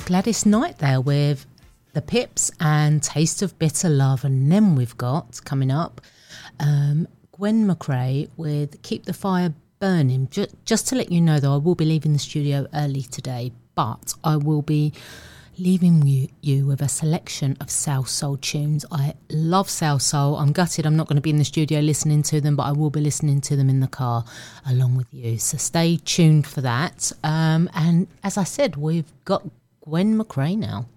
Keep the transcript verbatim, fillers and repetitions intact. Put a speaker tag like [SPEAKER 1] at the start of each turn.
[SPEAKER 1] Gladys Knight there with The Pips and Taste of Bitter Love. And then we've got, coming up, um, Gwen McRae with Keep the Fire Burning. Just, just to let you know, though, I will be leaving the studio early today, but I will be leaving you, you with a selection of South Soul tunes. I love South Soul. I'm gutted I'm not going to be in the studio listening to them, but I will be listening to them in the car along with you. So stay tuned for that. Um, and as I said, we've got Gwen McRae now.